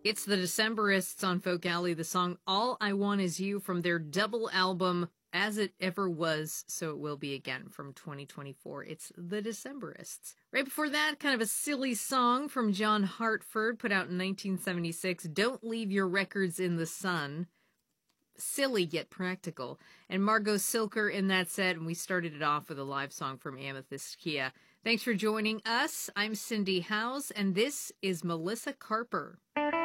It's the Decemberists on Folk Alley, the song All I Want Is You from their double album, As It Ever Was, So It Will Be Again from 2024. It's the Decemberists. Right before that, kind of a silly song from John Hartford, put out in 1976, Don't Leave Your Records in the Sun. Silly yet practical. And Margot Silker in that set, and we started it off with a live song from Amethyst Kia. Thanks for joining us. I'm Cindy Howes, and this is Melissa Carper.